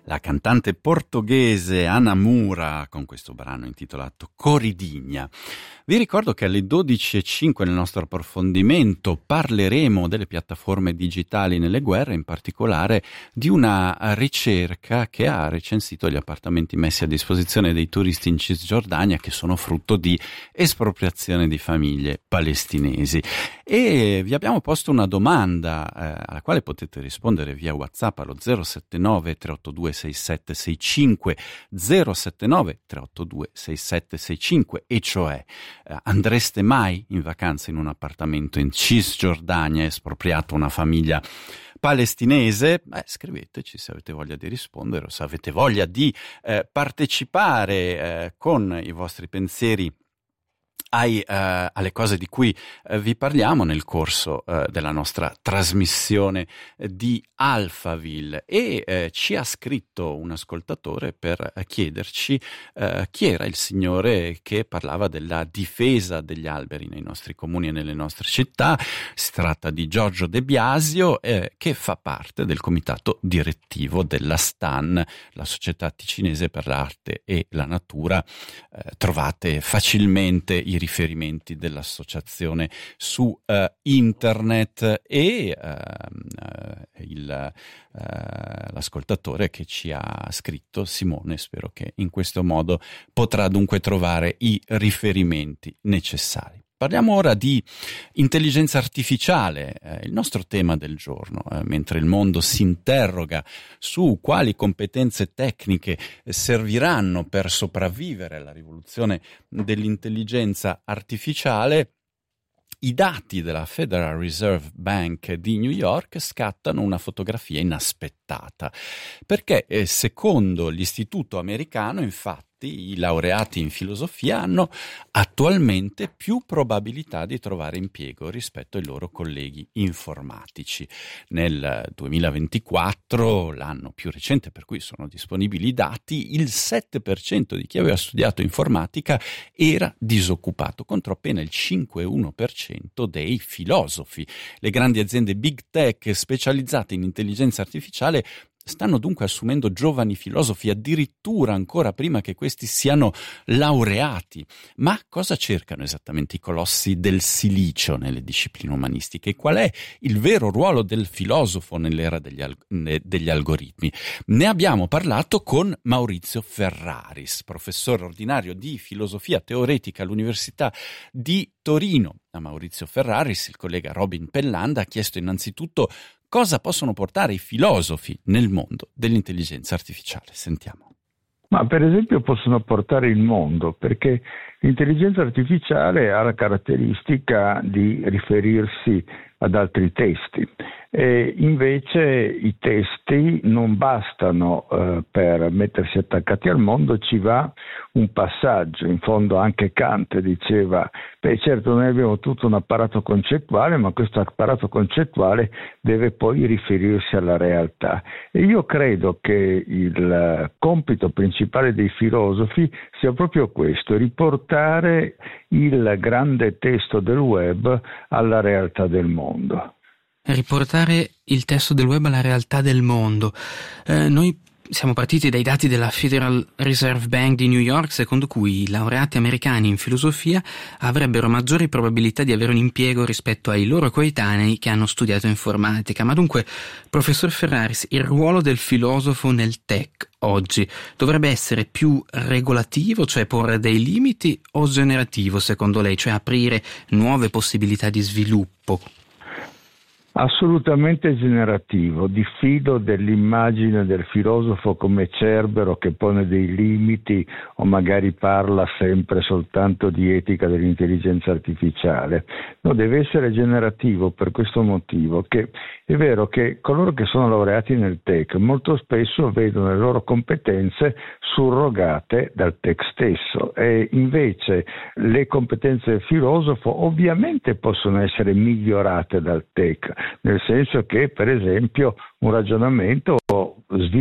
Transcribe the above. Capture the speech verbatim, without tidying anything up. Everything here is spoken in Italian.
la cantante portoghese Ana Moura con questo brano intitolato Coridigna. Vi ricordo che alle dodici e cinque nel nostro approfondimento parleremo delle piattaforme digitali nelle guerre, in particolare di una ricerca che ha recensito gli appartamenti messi a disposizione dei turisti in Cisgiordania che sono frutto di espropriazione di famiglie palestinesi. E vi abbiamo posto una domanda eh, alla quale potete rispondere via WhatsApp allo zero sette nove tre otto due sei sette sei cinque zero sette nove tre otto due sei sette sei cinque, e cioè eh, andreste mai in vacanza in un appartamento in Cisgiordania espropriato una famiglia palestinese? Beh, scriveteci se avete voglia di rispondere o se avete voglia di eh, partecipare eh, con i vostri pensieri Ai, uh, alle cose di cui uh, vi parliamo nel corso uh, della nostra trasmissione uh, di Alphaville. E uh, ci ha scritto un ascoltatore per uh, chiederci uh, chi era il signore che parlava della difesa degli alberi nei nostri comuni e nelle nostre città. Si tratta di Giorgio De Biasio, eh, che fa parte del comitato direttivo della STAN, la Società Ticinese per l'Arte e la Natura. Eh, trovate facilmente i riferimenti dell'associazione su uh, internet e uh, uh, il, uh, l'ascoltatore che ci ha scritto, Simone, spero che in questo modo potrà dunque trovare i riferimenti necessari. Parliamo ora di intelligenza artificiale, eh, il nostro tema del giorno, eh, mentre il mondo si interroga su quali competenze tecniche serviranno per sopravvivere alla rivoluzione dell'intelligenza artificiale. I dati della Federal Reserve Bank di New York scattano una fotografia inaspettata, perché eh, secondo l'istituto americano, infatti, i laureati in filosofia hanno attualmente più probabilità di trovare impiego rispetto ai loro colleghi informatici. Nel duemilaventiquattro, l'anno più recente per cui sono disponibili i dati, il sette per cento di chi aveva studiato informatica era disoccupato, contro appena il cinque virgola uno per cento dei filosofi. Le grandi aziende big tech specializzate in intelligenza artificiale stanno dunque assumendo giovani filosofi addirittura ancora prima che questi siano laureati. Ma cosa cercano esattamente i colossi del silicio nelle discipline umanistiche? Qual è il vero ruolo del filosofo nell'era degli, alg- degli algoritmi? Ne abbiamo parlato con Maurizio Ferraris, professore ordinario di filosofia teoretica all'Università di Torino. A Maurizio Ferraris il collega Robin Pellanda ha chiesto innanzitutto cosa possono portare i filosofi nel mondo dell'intelligenza artificiale. Sentiamo. Ma per esempio possono portare il mondo, perché l'intelligenza artificiale ha la caratteristica di riferirsi ad altri testi. E invece i testi non bastano eh, per mettersi attaccati al mondo, ci va un passaggio. In fondo anche Kant diceva, beh certo noi abbiamo tutto un apparato concettuale, ma questo apparato concettuale deve poi riferirsi alla realtà. E io credo che il compito principale dei filosofi sia proprio questo, riportare il grande testo del web alla realtà del mondo. Riportare il testo del web alla realtà del mondo. Eh, noi siamo partiti dai dati della Federal Reserve Bank di New York, secondo cui i laureati americani in filosofia avrebbero maggiori probabilità di avere un impiego rispetto ai loro coetanei che hanno studiato informatica. Ma dunque, professor Ferraris, il ruolo del filosofo nel tech oggi dovrebbe essere più regolativo, cioè porre dei limiti, o generativo secondo lei, cioè aprire nuove possibilità di sviluppo? Assolutamente generativo. Diffido dell'immagine del filosofo come Cerbero che pone dei limiti o magari parla sempre soltanto di etica dell'intelligenza artificiale. No, deve essere generativo per questo motivo, che è vero che coloro che sono laureati nel tech molto spesso vedono le loro competenze surrogate dal tech stesso, e invece le competenze del filosofo ovviamente possono essere migliorate dal tech, nel senso che per esempio un ragionamento sviluppato